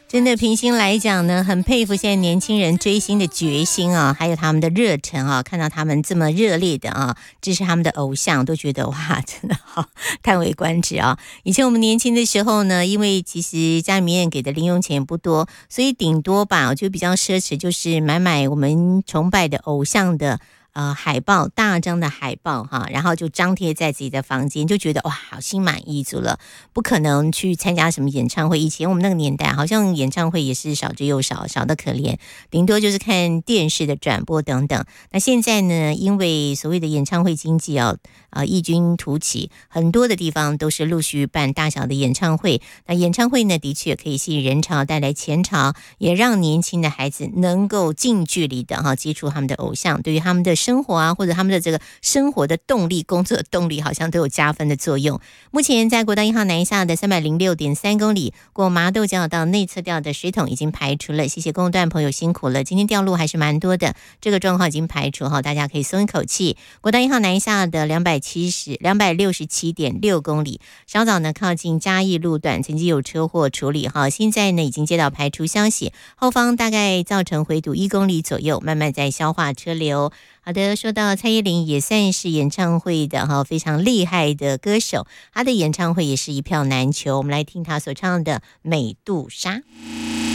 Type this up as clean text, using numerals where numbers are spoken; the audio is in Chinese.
真的平心来讲呢，很佩服现在年轻人追星的决心啊，还有他们的热忱啊，看到他们这么热烈的啊支持他们的偶像，都觉得哇，真的好叹为观止啊。以前我们年轻的时候呢，因为其实家里面给的零用钱不多，所以顶多吧，我就比较奢侈，就是买我们崇拜的偶像的海报，大张的海报哈，然后就张贴在自己的房间，就觉得哇，好心满意足了。不可能去参加什么演唱会，以前我们那个年代好像演唱会也是少之又少，少得可怜，顶多就是看电视的转播等等。那现在呢，因为所谓的演唱会经济异军突起，很多的地方都是陆续办大小的演唱会。那演唱会呢，的确可以吸引人潮，带来钱潮，也让年轻的孩子能够近距离的接触他们的偶像，对于他们的生活啊，或者他们的这个生活的动力、工作的动力，好像都有加分的作用。目前在国道1号南下的306.3公里过麻豆交流道内侧调的水桶已经排除了，谢谢公段朋友辛苦了。今天调路还是蛮多的，这个状况已经排除大家可以松一口气。国道1号南下的267.6公里，稍早呢靠近嘉义路段曾经有车祸处理现在呢已经接到排除消息，后方大概造成回堵1公里左右，慢慢在消化车流。好的，说到蔡依林也算是演唱会的非常厉害的歌手，她的演唱会也是一票难求。我们来听她所唱的《美杜莎》。